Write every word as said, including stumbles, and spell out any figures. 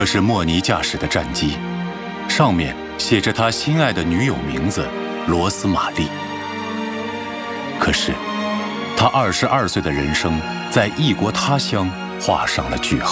这是莫尼驾驶的战机，上面写着他心爱的女友名字罗斯玛丽。可是他二十二岁的人生在异国他乡画上了句号。